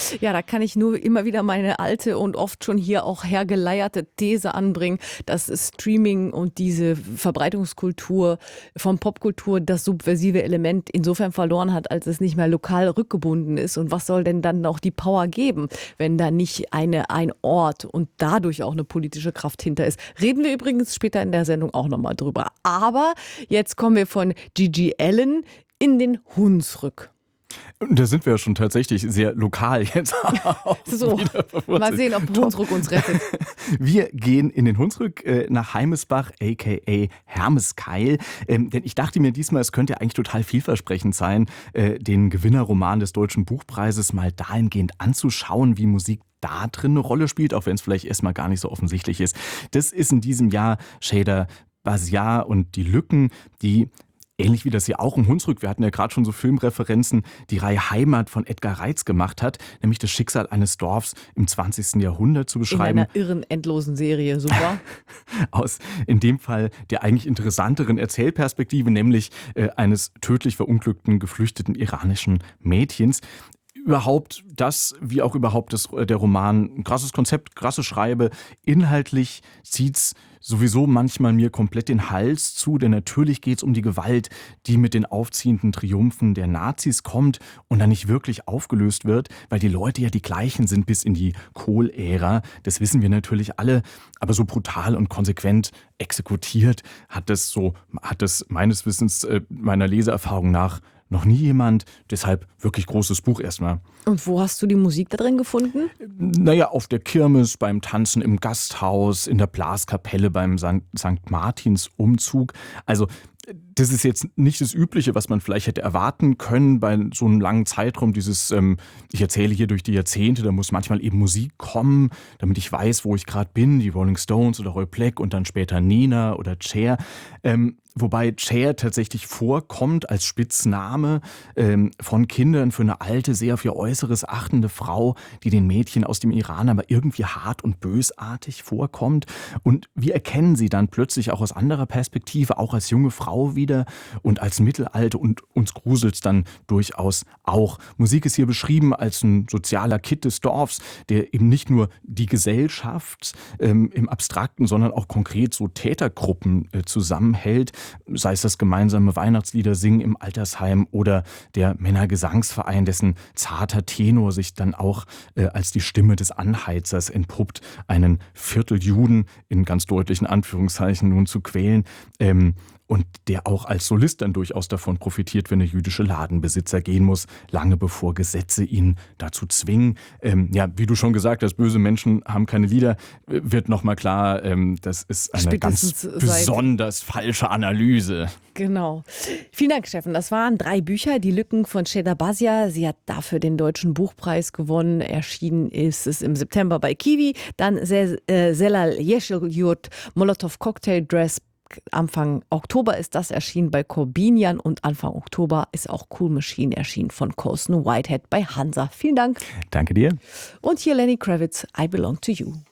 Ja, da kann ich nur immer wieder meine alte und oft schon hier auch hergeleierte These anbringen, dass Streaming und diese Verbreitungskultur von Popkultur das subversive Element insofern verloren hat, als es nicht mehr lokal rückgebunden ist. Und was soll denn dann auch die Power geben, wenn da nicht ein Ort und dadurch auch eine politische Kraft hinter ist? Reden wir übrigens später in der Sendung auch nochmal drüber. Aber jetzt kommen wir von Gigi Allen in den Hunsrück. Da sind wir ja schon tatsächlich sehr lokal jetzt. So, mal sehen, ob Hunsrück uns rettet. Wir gehen in den Hunsrück nach Heimesbach, a.k.a. Hermeskeil. Denn ich dachte mir diesmal, es könnte eigentlich total vielversprechend sein, den Gewinnerroman des Deutschen Buchpreises mal dahingehend anzuschauen, wie Musik da drin eine Rolle spielt, auch wenn es vielleicht erstmal gar nicht so offensichtlich ist. Das ist in diesem Jahr Cheda Basiar und die Lücken, die ähnlich wie das hier auch im Hunsrück, wir hatten ja gerade schon so Filmreferenzen, die Reihe Heimat von Edgar Reitz gemacht hat, nämlich das Schicksal eines Dorfs im 20. Jahrhundert zu beschreiben. In einer irren, endlosen Serie, super. Aus in dem Fall der eigentlich interessanteren Erzählperspektive, nämlich eines tödlich verunglückten, geflüchteten iranischen Mädchens. Überhaupt das, wie auch überhaupt der Roman, ein krasses Konzept, krasse Schreibe. Inhaltlich zieht's sowieso manchmal mir komplett den Hals zu, denn natürlich geht's um die Gewalt, die mit den aufziehenden Triumphen der Nazis kommt und dann nicht wirklich aufgelöst wird, weil die Leute ja die gleichen sind bis in die Kohl-Ära. Das wissen wir natürlich alle, aber so brutal und konsequent exekutiert hat es meines Wissens, meiner Leseerfahrung nach, noch nie jemand, deshalb wirklich großes Buch erstmal. Und wo hast du die Musik da drin gefunden? Naja, auf der Kirmes, beim Tanzen im Gasthaus, in der Blaskapelle, beim St. Martins Umzug. Also das ist jetzt nicht das Übliche, was man vielleicht hätte erwarten können bei so einem langen Zeitraum. Ich erzähle hier durch die Jahrzehnte, da muss manchmal eben Musik kommen, damit ich weiß, wo ich gerade bin. Die Rolling Stones oder Roy Black und dann später Nina oder Cher. Wobei Cher tatsächlich vorkommt als Spitzname von Kindern für eine alte, sehr auf ihr Äußeres achtende Frau, die den Mädchen aus dem Iran aber irgendwie hart und bösartig vorkommt. Und wir erkennen sie dann plötzlich auch aus anderer Perspektive, auch als junge Frau wieder und als Mittelalte, und uns gruselt's dann durchaus auch. Musik ist hier beschrieben als ein sozialer Kitt des Dorfs, der eben nicht nur die Gesellschaft im Abstrakten, sondern auch konkret so Tätergruppen zusammenhält. Sei es das gemeinsame Weihnachtslieder singen im Altersheim oder der Männergesangsverein, dessen zarter Tenor sich dann auch als die Stimme des Anheizers entpuppt, einen Vierteljuden in ganz deutlichen Anführungszeichen nun zu quälen. Und der auch als Solist dann durchaus davon profitiert, wenn der jüdische Ladenbesitzer gehen muss, lange bevor Gesetze ihn dazu zwingen. Wie du schon gesagt hast, böse Menschen haben keine Lieder, wird nochmal klar, das ist eine ganz besonders falsche Analyse. Genau. Vielen Dank, Steffen. Das waren 3 Bücher, Die Lücken von Cheda Basiar. Sie hat dafür den Deutschen Buchpreis gewonnen. Erschienen ist es im September bei Kiwi. Dann Zelal Yeşilyurt, Molotov Cocktail Dress. Anfang Oktober ist das erschienen bei Corbinian und Anfang Oktober ist auch Cool Machine erschienen von Colson Whitehead bei Hansa. Vielen Dank. Danke dir. Und hier Lenny Kravitz, I Belong to You.